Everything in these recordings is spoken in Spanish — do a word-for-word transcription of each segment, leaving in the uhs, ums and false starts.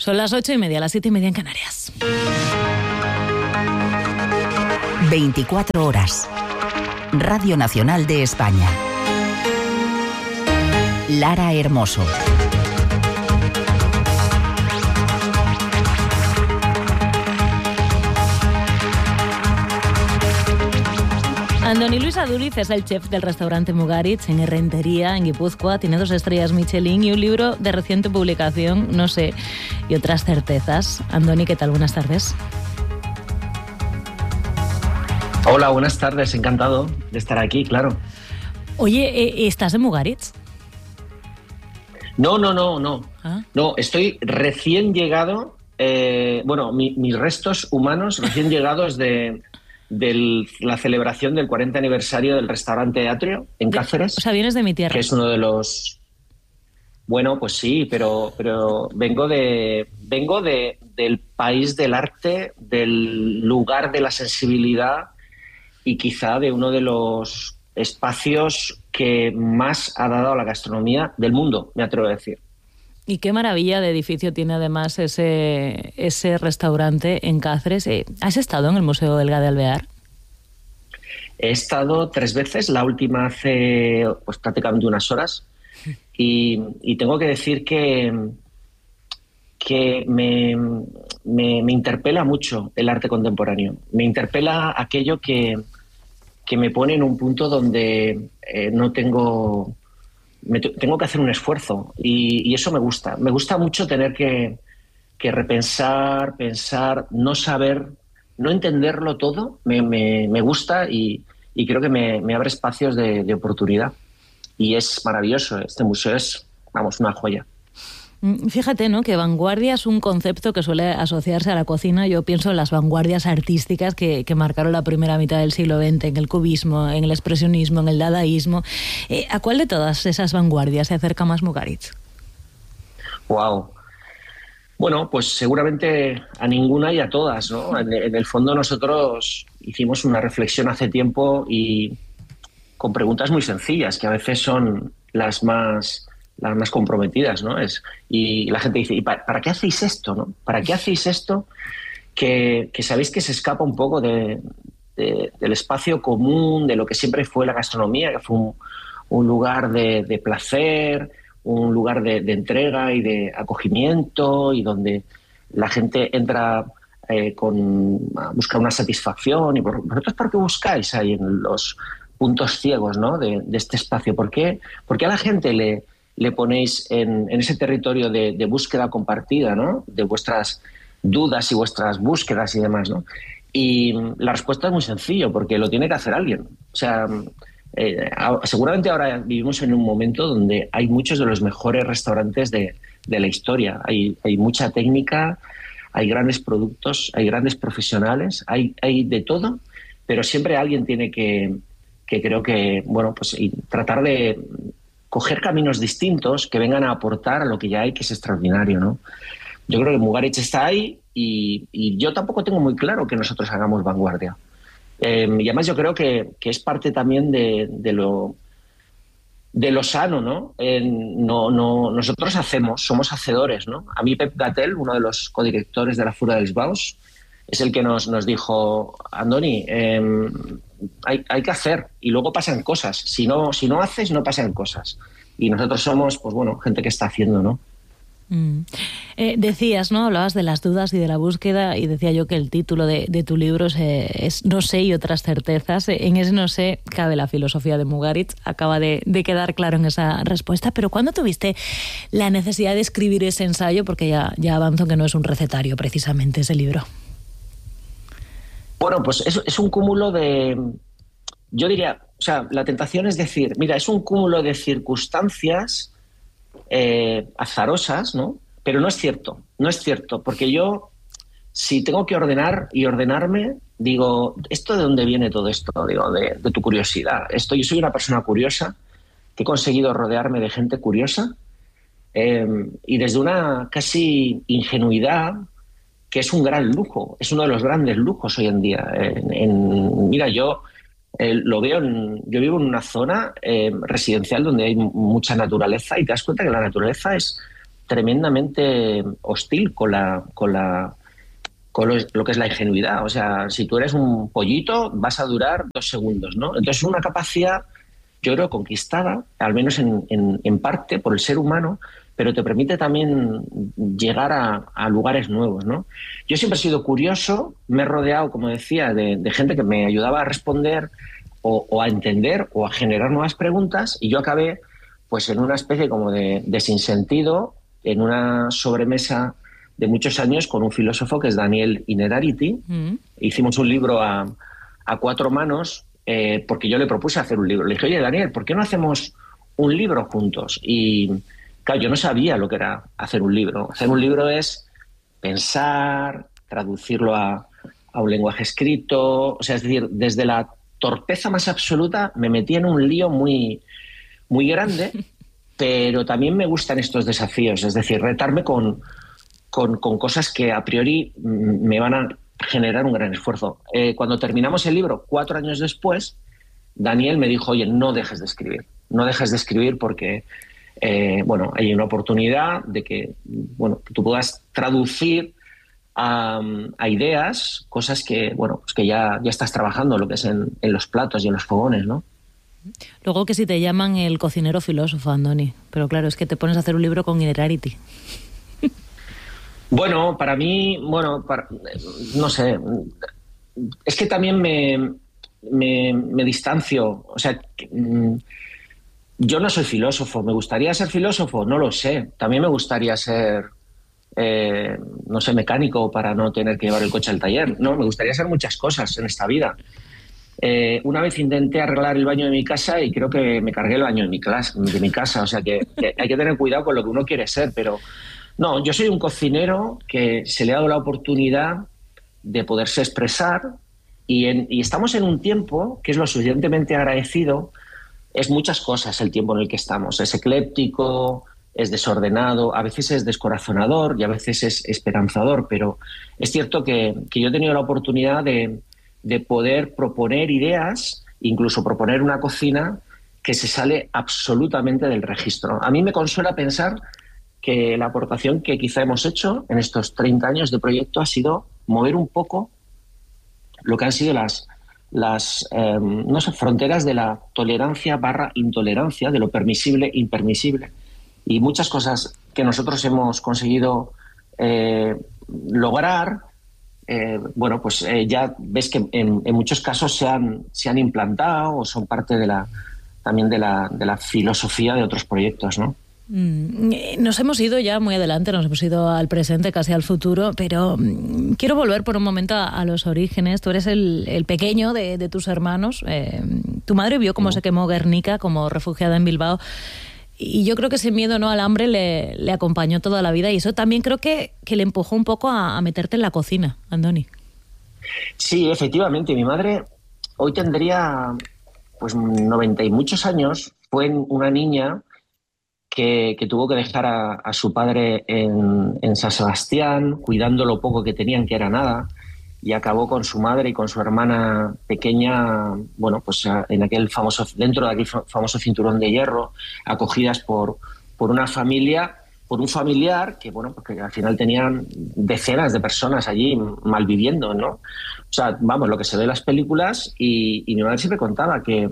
Son las ocho y media, las siete y media en Canarias. veinticuatro horas. Radio Nacional de España. Lara Hermoso. Andoni Luis Aduriz es el chef del restaurante Mugaritz en Errentería, en Guipúzcoa. Tiene dos estrellas Michelin y un libro de reciente publicación, No sé, y otras certezas. Andoni, ¿qué tal? Buenas tardes. Hola, buenas tardes. Encantado de estar aquí, claro. Oye, ¿estás en Mugaritz? No, no, no, no. ¿Ah? No, estoy recién llegado, eh, bueno, mi, mis restos humanos recién llegados de... de la celebración del cuarenta aniversario del restaurante Atrio en Cáceres. O sea, vienes de mi tierra. Que es uno de los... Bueno, pues sí, pero, pero vengo de vengo de, del país del arte, del lugar de la sensibilidad y quizá de uno de los espacios que más ha dado a la gastronomía del mundo, me atrevo a decir. Y qué maravilla de edificio tiene además ese, ese restaurante en Cáceres. ¿Has estado en el Museo Elga de Alvear? He estado tres veces, la última hace pues, prácticamente unas horas. Y, y tengo que decir que, que me, me, me interpela mucho el arte contemporáneo. Me interpela aquello que, que me pone en un punto donde eh, no tengo... Me t- tengo que hacer un esfuerzo y, y eso me gusta. Me gusta mucho tener que, que repensar, pensar, no saber, no entenderlo todo. Me, me, me gusta y, y creo que me, me abre espacios de, de oportunidad. Y es maravilloso. Este museo es, vamos, una joya. Fíjate, ¿no?, que vanguardia es un concepto que suele asociarse a la cocina. Yo pienso en las vanguardias artísticas que, que marcaron la primera mitad del siglo veinte, en el cubismo, en el expresionismo, en el dadaísmo. Eh, ¿A cuál de todas esas vanguardias se acerca más Mugaritz? Wow. Bueno, pues seguramente a ninguna y a todas, ¿no? En, en el fondo nosotros hicimos una reflexión hace tiempo y con preguntas muy sencillas, que a veces son las más... las más comprometidas, ¿no? Es, y la gente dice, ¿y para, para qué hacéis esto, no? ¿Para qué hacéis esto que, que sabéis que se escapa un poco de, de, del espacio común, de lo que siempre fue la gastronomía, que fue un, un lugar de, de placer, un lugar de, de entrega y de acogimiento y donde la gente entra eh, con, a buscar una satisfacción? ¿Y por, vosotros por qué buscáis ahí en los puntos ciegos, ¿no?, de, de este espacio? ¿Por qué, por qué a la gente le... le ponéis en, en ese territorio de, de búsqueda compartida, ¿no?, de vuestras dudas y vuestras búsquedas y demás, ¿no? Y la respuesta es muy sencilla, porque lo tiene que hacer alguien. O sea, eh, seguramente ahora vivimos en un momento donde hay muchos de los mejores restaurantes de, de la historia. Hay, hay mucha técnica, hay grandes productos, hay grandes profesionales, hay, hay de todo, pero siempre alguien tiene que, que creo que, bueno, pues y tratar de coger caminos distintos que vengan a aportar a lo que ya hay, que es extraordinario, ¿no? Yo creo que Mugaritz está ahí y, y yo tampoco tengo muy claro que nosotros hagamos vanguardia. Eh, y además yo creo que, que es parte también de, de, lo, de lo sano, ¿no? Eh, no, no? Nosotros hacemos, somos hacedores, ¿no? A mí Pep Gatell, uno de los codirectores de la Fura dels Baus, es el que nos, nos dijo, Andoni, eh, hay, hay que hacer y luego pasan cosas. Si no, si no haces, no pasan cosas. Y nosotros somos, pues bueno, gente que está haciendo, ¿no? Mm. Eh, decías, ¿no? Hablabas de las dudas y de la búsqueda y decía yo que el título de, de tu libro es, es No sé y otras certezas. En ese no sé cabe la filosofía de Mugaritz. Acaba de, de quedar claro en esa respuesta. Pero ¿cuándo tuviste la necesidad de escribir ese ensayo? Porque ya, ya avanzo que no es un recetario precisamente ese libro. Bueno, pues es, es un cúmulo de... Yo diría, o sea, la tentación es decir, mira, es un cúmulo de circunstancias eh, azarosas, ¿no? Pero no es cierto, no es cierto, porque yo, si tengo que ordenar y ordenarme, digo, ¿esto de dónde viene todo esto? Digo, de, de tu curiosidad. Esto, yo soy una persona curiosa, que he conseguido rodearme de gente curiosa eh, y desde una casi ingenuidad, que es un gran lujo, es uno de los grandes lujos hoy en día. En, en, mira, yo eh, lo veo, en, yo vivo en una zona eh, residencial donde hay mucha naturaleza y te das cuenta que la naturaleza es tremendamente hostil con la, con la, con lo, lo que es la ingenuidad. O sea, si tú eres un pollito, vas a durar dos segundos, ¿no? Entonces, una capacidad, yo creo, conquistada, al menos en, en, en parte, por el ser humano, pero te permite también llegar a, a lugares nuevos, ¿no? Yo siempre he sido curioso, me he rodeado, como decía, de, de gente que me ayudaba a responder o, o a entender o a generar nuevas preguntas, y yo acabé pues en una especie como de, de sinsentido, en una sobremesa de muchos años con un filósofo que es Daniel Innerarity. Mm. Hicimos un libro a, a cuatro manos eh, porque yo le propuse hacer un libro. Le dije, oye, Daniel, ¿por qué no hacemos un libro juntos? Y claro, yo no sabía lo que era hacer un libro. Hacer un libro es pensar, traducirlo a, a un lenguaje escrito. O sea, es decir, desde la torpeza más absoluta me metí en un lío muy, muy grande, pero también me gustan estos desafíos. Es decir, retarme con, con, con cosas que a priori me van a generar un gran esfuerzo. Eh, cuando terminamos el libro, cuatro años después, Daniel me dijo, oye, no dejes de escribir. No dejes de escribir porque... Eh, bueno, hay una oportunidad de que, bueno, que tú puedas traducir a, a ideas cosas que, bueno, pues que ya, ya estás trabajando, lo que es en, en los platos y en los fogones, ¿no? Luego que si te llaman el cocinero filósofo, Andoni, pero claro, es que te pones a hacer un libro con Innerarity. Bueno, para mí, bueno, para, no sé, es que también me, me, me distancio, o sea... Que, yo no soy filósofo. ¿Me gustaría ser filósofo? No lo sé. También me gustaría ser, eh, no sé, mecánico para no tener que llevar el coche al taller. No, me gustaría ser muchas cosas en esta vida. Eh, una vez intenté arreglar el baño de mi casa y creo que me cargué el baño de mi, clase, de mi casa. O sea que, que hay que tener cuidado con lo que uno quiere ser. Pero no, yo soy un cocinero que se le ha dado la oportunidad de poderse expresar y, en, y estamos en un tiempo que es lo suficientemente agradecido. Es muchas cosas el tiempo en el que estamos. Es ecléptico, es desordenado, a veces es descorazonador y a veces es esperanzador, pero es cierto que, que yo he tenido la oportunidad de, de poder proponer ideas, incluso proponer una cocina que se sale absolutamente del registro. A mí me consuela pensar que la aportación que quizá hemos hecho en estos treinta años de proyecto ha sido mover un poco lo que han sido las... las eh, no sé, fronteras de la tolerancia barra intolerancia, de lo permisible impermisible. Y muchas cosas que nosotros hemos conseguido eh, lograr, eh, bueno, pues eh, ya ves que en, en muchos casos se han, se han implantado o son parte de la, también de la, de la filosofía de otros proyectos, ¿no? Nos hemos ido ya muy adelante, nos hemos ido al presente, casi al futuro, pero quiero volver por un momento a, a los orígenes. Tú eres el, el pequeño de, de tus hermanos. Eh, tu madre vio cómo oh. se quemó Guernica como refugiada en Bilbao y yo creo que ese miedo, ¿no?, al hambre le, le acompañó toda la vida y eso también creo que, que le empujó un poco a, a meterte en la cocina, Andoni. Sí, efectivamente. Mi madre hoy tendría pues noventa y muchos años. Fue una niña Que, que tuvo que dejar a, a su padre en, en San Sebastián, cuidando lo poco que tenían, que era nada, y acabó con su madre y con su hermana pequeña, bueno, pues en aquel famoso, dentro de aquel famoso cinturón de hierro, acogidas por, por una familia, por un familiar que, bueno, pues que al final tenían decenas de personas allí malviviendo, ¿no? O sea, vamos, lo que se ve en las películas, y, y mi madre siempre contaba que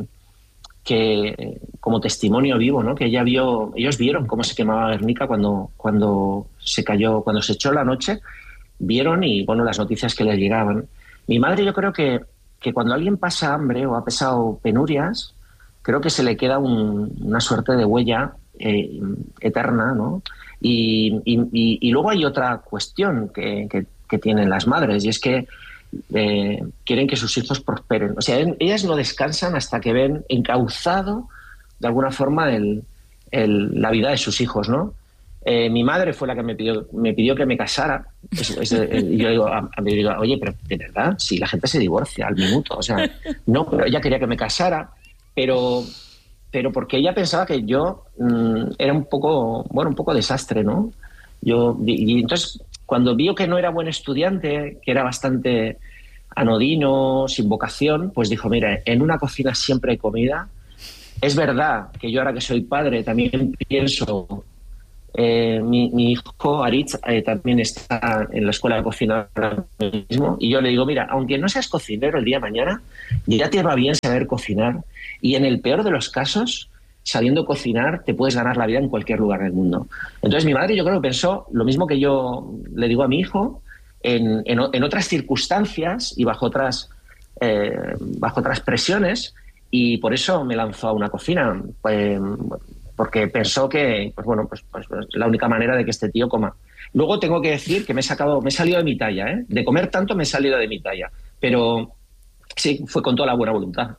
que como testimonio vivo, ¿no?, que ella vio, ellos vieron cómo se quemaba Guernica cuando, cuando se cayó, cuando se echó la noche, vieron y, bueno, las noticias que les llegaban. Mi madre, yo creo que, que cuando alguien pasa hambre o ha pasado penurias, creo que se le queda un, una suerte de huella eh, eterna, ¿no? Y, y, y luego hay otra cuestión que, que, que tienen las madres, y es que Eh, quieren que sus hijos prosperen. O sea, ellas no descansan hasta que ven encauzado de alguna forma el, el, la vida de sus hijos, ¿no? Eh, mi madre fue la que me pidió, me pidió que me casara. Es, es, y yo digo, a, a mí digo, oye, pero de verdad, si la gente se divorcia al minuto, o sea, no, pero ella quería que me casara, pero, pero porque ella pensaba que yo mmm, era un poco, bueno, un poco desastre, ¿no? Yo, y, y entonces, cuando vio que no era buen estudiante, que era bastante anodino, sin vocación, pues dijo, mira, en una cocina siempre hay comida. Es verdad que yo ahora que soy padre también pienso Eh, mi, mi hijo Aritz eh, también está en la escuela de cocina ahora mismo, y yo le digo, mira, aunque no seas cocinero el día de mañana, ya te va bien saber cocinar, y en el peor de los casos, sabiendo cocinar, te puedes ganar la vida en cualquier lugar del mundo. Entonces mi madre, yo creo que pensó lo mismo que yo le digo a mi hijo, en, en, en otras circunstancias y bajo otras, eh, bajo otras presiones, y por eso me lanzó a una cocina, pues, porque pensó que, pues bueno, pues, pues, pues la única manera de que este tío coma. Luego tengo que decir que me he sacado, me he salido de mi talla, ¿eh? De comer tanto me he salido de mi talla, pero sí, fue con toda la buena voluntad.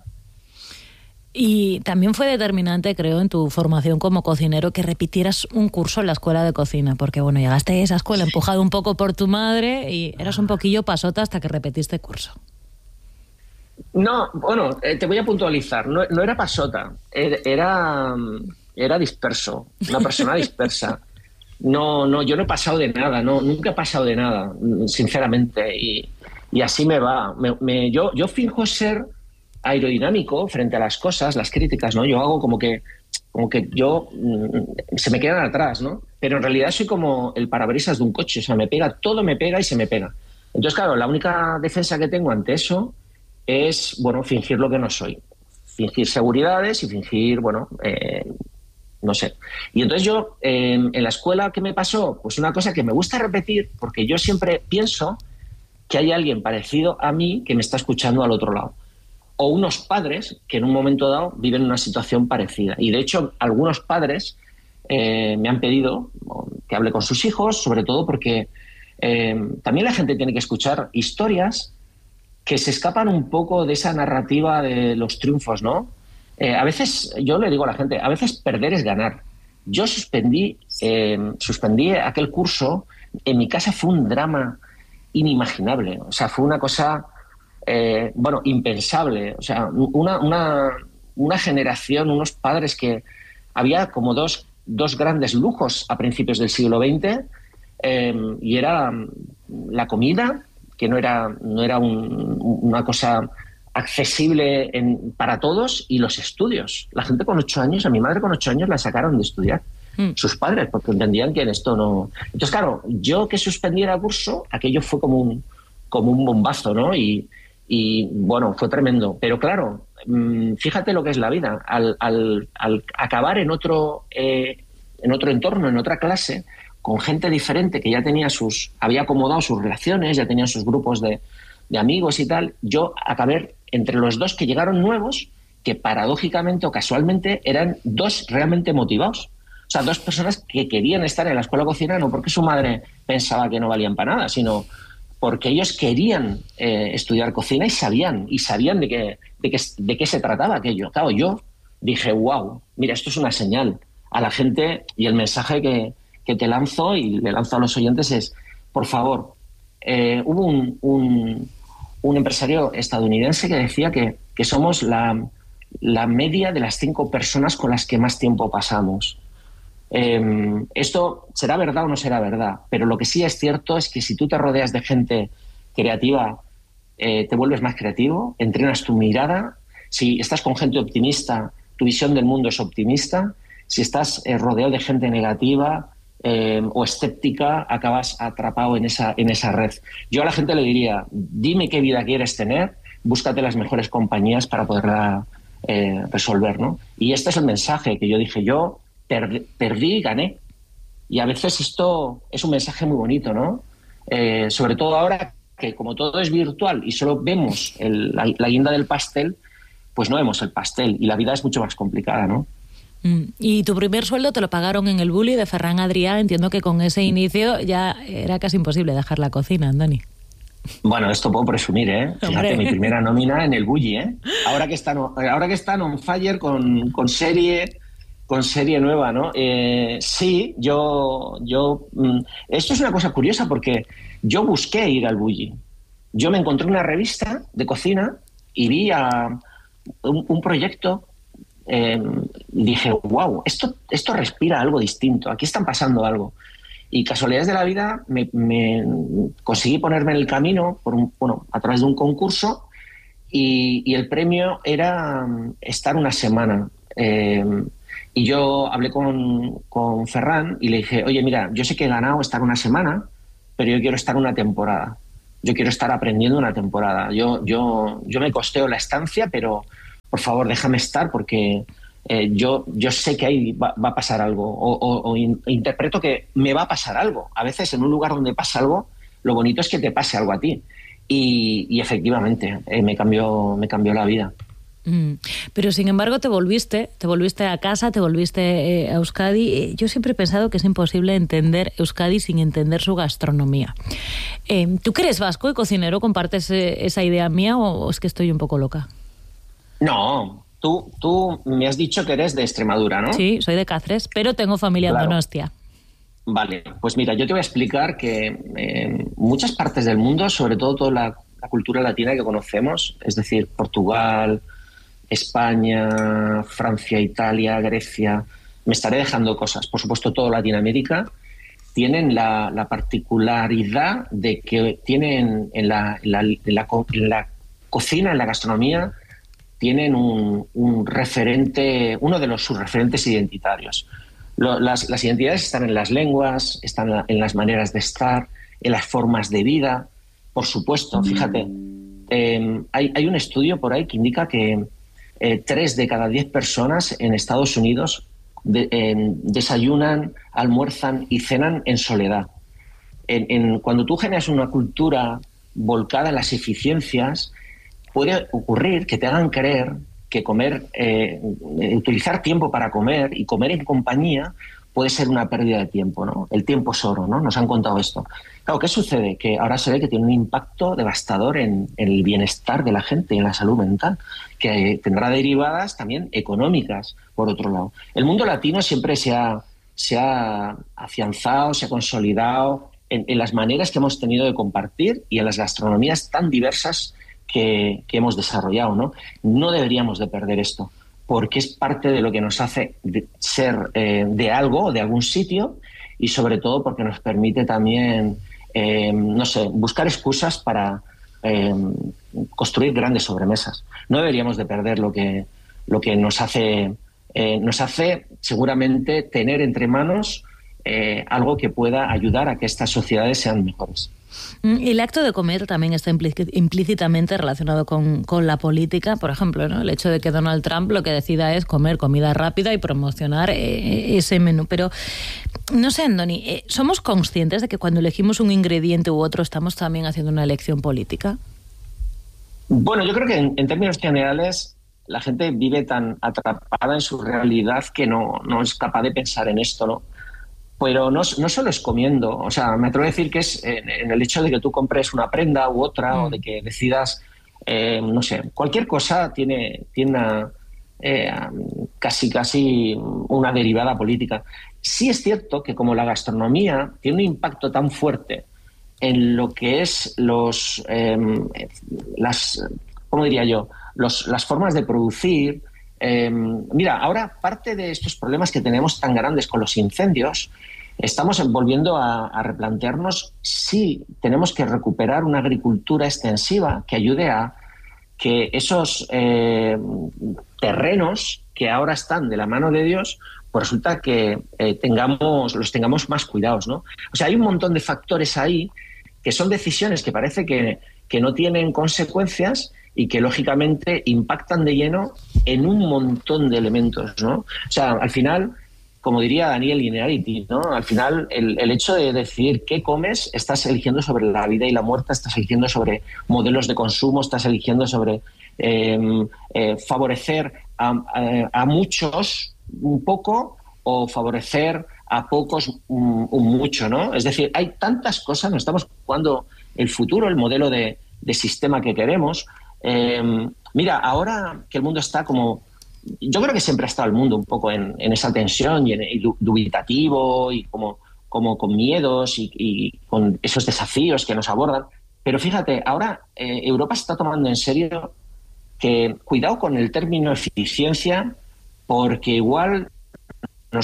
Y también fue determinante, creo, en tu formación como cocinero que repitieras un curso en la escuela de cocina, porque bueno, llegaste a esa escuela empujado un poco por tu madre y eras un poquillo pasota hasta que repetiste curso. No, bueno, eh, te voy a puntualizar, no, no era pasota, era, era disperso, una persona dispersa. No, no, yo no he pasado de nada, no, nunca he pasado de nada, sinceramente, y, y así me va. Me, me, yo, yo finjo ser aerodinámico frente a las cosas, las críticas, ¿no? Yo hago como que, como que yo mm, se me quedan atrás, ¿no? Pero en realidad soy como el parabrisas de un coche, o sea, me pega, todo me pega y se me pega. Entonces, claro, la única defensa que tengo ante eso es, bueno, fingir lo que no soy. Fingir seguridades y fingir, bueno, eh, no sé. Y entonces yo, eh, en la escuela, ¿qué me pasó? Pues una cosa que me gusta repetir, porque yo siempre pienso que hay alguien parecido a mí que me está escuchando al otro lado. O unos padres que en un momento dado viven una situación parecida. Y de hecho, algunos padres eh, me han pedido que hable con sus hijos, sobre todo porque eh, también la gente tiene que escuchar historias que se escapan un poco de esa narrativa de los triunfos, ¿no? Eh, a veces, yo le digo a la gente, a veces perder es ganar. Yo suspendí, eh, suspendí aquel curso, en mi casa fue un drama inimaginable, o sea, fue una cosa... Eh, bueno, impensable. O sea, una, una, una generación, unos padres que había como dos, dos grandes lujos a principios del siglo veinte, eh, y era la comida, que no era, no era un, una cosa accesible en, para todos, y los estudios. La gente con ocho años, a mi madre con ocho años la sacaron de estudiar. Mm. Sus padres, porque entendían que en esto no... Entonces, claro, yo que suspendiera curso, aquello fue como un, como un bombazo, ¿no? Y Y bueno, fue tremendo. Pero claro, fíjate lo que es la vida. Al, al, al acabar en otro, eh, en otro entorno, en otra clase, con gente diferente que ya tenía sus, había acomodado sus relaciones, ya tenía sus grupos de, de amigos y tal, yo acabé entre los dos que llegaron nuevos, que paradójicamente o casualmente eran dos realmente motivados. O sea, dos personas que querían estar en la escuela de cocina, no porque su madre pensaba que no valían para nada, sino porque ellos querían eh, estudiar cocina y sabían, y sabían de qué, de, qué, de qué se trataba aquello. Claro, yo dije, wow, mira, esto es una señal a la gente, y el mensaje que, que te lanzo y le lanzo a los oyentes es, por favor, eh, hubo un, un, un empresario estadounidense que decía que, que somos la, la media de las cinco personas con las que más tiempo pasamos. Eh, esto será verdad o no será verdad, pero lo que sí es cierto es que si tú te rodeas de gente creativa, eh, te vuelves más creativo, entrenas tu mirada. Si estás con gente optimista, tu visión del mundo es optimista. Si estás eh, rodeado de gente negativa eh, o escéptica, acabas atrapado en esa, en esa red. Yo a la gente le diría, dime qué vida quieres tener, búscate las mejores compañías para poderla eh, resolver, ¿no? Y este es el mensaje que yo dije, yo perdí y gané. Y a veces esto es un mensaje muy bonito, ¿no? Eh, sobre todo ahora que como todo es virtual y solo vemos el, la, la guinda del pastel, pues no vemos el pastel y la vida es mucho más complicada, ¿no? Mm. Y tu primer sueldo te lo pagaron en el Bulli de Ferran Adrià. Entiendo que con ese inicio ya era casi imposible dejar la cocina, Andoni. Bueno, esto puedo presumir, ¿eh? Fíjate, Hombre. Mi primera nómina en el Bulli, ¿eh? Ahora que están, ahora que están on fire con, con serie... con serie nueva, ¿no? Eh, sí, yo... yo mm, esto es una cosa curiosa porque yo busqué ir al Bulli. Yo me encontré una revista de cocina y vi a un, un proyecto eh, y dije, wow, esto, esto respira algo distinto, aquí están pasando algo. Y casualidades de la vida, me, me conseguí ponerme en el camino por un, bueno, a través de un concurso y, y el premio era estar una semana. Eh, Y yo hablé con, con Ferran y le dije, oye, mira, yo sé que he ganado estar una semana, pero yo quiero estar una temporada. Yo quiero estar aprendiendo una temporada. Yo, yo, yo me costeo la estancia, pero por favor, déjame estar porque eh, yo, yo sé que ahí va, va a pasar algo. O, o, o in, interpreto que me va a pasar algo. A veces en un lugar donde pasa algo, lo bonito es que te pase algo a ti. Y, y efectivamente, eh, me cambió, me cambió la vida. Mm. Pero sin embargo te volviste, te volviste a casa, te volviste eh, a Euskadi. Eh, yo siempre he pensado que es imposible entender Euskadi sin entender su gastronomía. Eh, ¿Tú que eres vasco y cocinero, compartes eh, esa idea mía o, o es que estoy un poco loca? No, tú, tú me has dicho que eres de Extremadura, ¿no? Sí, soy de Cáceres, pero tengo familia Claro. en Donostia. Vale, pues mira, yo te voy a explicar que en muchas partes del mundo, sobre todo toda la, la cultura latina que conocemos, es decir, Portugal, España, Francia, Italia, Grecia, me estaré dejando cosas, por supuesto toda Latinoamérica, tienen la, la particularidad de que tienen en la, en la, en la, en la cocina, en la gastronomía, tienen un, un referente, uno de los sus referentes identitarios. Lo, las, las identidades están en las lenguas, están en las maneras de estar, en las formas de vida. Por supuesto, fíjate, eh, hay, hay un estudio por ahí que indica que eh, tres de cada diez personas en Estados Unidos de, eh, desayunan, almuerzan y cenan en soledad. En, en, cuando tú generas una cultura volcada en las eficiencias, puede ocurrir que te hagan creer que comer, eh, utilizar tiempo para comer y comer en compañía puede ser una pérdida de tiempo, ¿no? El tiempo es oro, ¿no? Nos han contado esto. Claro, ¿qué sucede? Que ahora se ve que tiene un impacto devastador en, en el bienestar de la gente y en la salud mental, que tendrá derivadas también económicas, por otro lado. El mundo latino siempre se ha, se ha afianzado, se ha consolidado en, en las maneras que hemos tenido de compartir y en las gastronomías tan diversas Que, que hemos desarrollado, ¿no? No deberíamos de perder esto, porque es parte de lo que nos hace de ser eh, de algo, de algún sitio, y sobre todo porque nos permite también, eh, no sé, buscar excusas para eh, construir grandes sobremesas. No deberíamos de perder lo que, lo que nos hace, eh, nos hace seguramente tener entre manos eh, algo que pueda ayudar a que estas sociedades sean mejores. El acto de comer también está implícitamente relacionado con, con la política. Por ejemplo, ¿no? El hecho de que Donald Trump lo que decida es comer comida rápida y promocionar eh, ese menú. Pero, no sé, Andoni, eh, ¿somos conscientes de que cuando elegimos un ingrediente u otro estamos también haciendo una elección política? Bueno, yo creo que en, en términos generales la gente vive tan atrapada en su realidad que no, no es capaz de pensar en esto, ¿no? Pero no, no solo es comiendo, o sea, me atrevo a decir que es en, en el hecho de que tú compres una prenda u otra, mm. o de que decidas, eh, no sé, cualquier cosa tiene, tiene una, eh, casi, casi una derivada política. Sí es cierto que como la gastronomía tiene un impacto tan fuerte en lo que es los, eh, las, ¿cómo diría yo? Los, las formas de producir. Eh, mira, ahora parte de estos problemas que tenemos tan grandes con los incendios, estamos volviendo a, a replantearnos si tenemos que recuperar una agricultura extensiva que ayude a que esos eh, terrenos que ahora están de la mano de Dios, pues resulta que eh, tengamos, los tengamos más cuidados, ¿no? O sea, hay un montón de factores ahí que son decisiones que parece que, que no tienen consecuencias y que lógicamente impactan de lleno en un montón de elementos, ¿no? O sea, al final, como diría Daniel Linearity, ¿no? Al final, el, el hecho de decidir qué comes, estás eligiendo sobre la vida y la muerte, estás eligiendo sobre modelos de consumo, estás eligiendo sobre eh, eh, favorecer a, a, a muchos un poco o favorecer a pocos un, un mucho, ¿no? Es decir, hay tantas cosas, nos estamos jugando el futuro, el modelo de, de sistema que queremos. Eh, mira, ahora que el mundo está como... Yo creo que siempre ha estado el mundo un poco en, en esa tensión y, en, y dubitativo y como, como con miedos y, y con esos desafíos que nos abordan. Pero fíjate, ahora eh, Europa está tomando en serio que cuidado con el término eficiencia, porque igual nos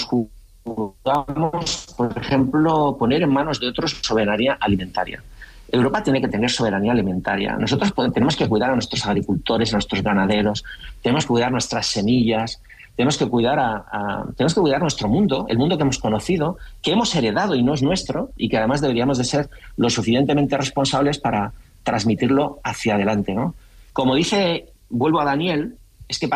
jugamos, por ejemplo, poner en manos de otros soberanía alimentaria. Europa tiene que tener soberanía alimentaria. Nosotros podemos, tenemos que cuidar a nuestros agricultores, a nuestros ganaderos, tenemos que cuidar nuestras semillas, tenemos que cuidar a, a, tenemos que cuidar nuestro mundo, el mundo que hemos conocido, que hemos heredado y no es nuestro, y que además deberíamos de ser lo suficientemente responsables para transmitirlo hacia adelante, ¿no? Como dice, vuelvo a Daniel, es que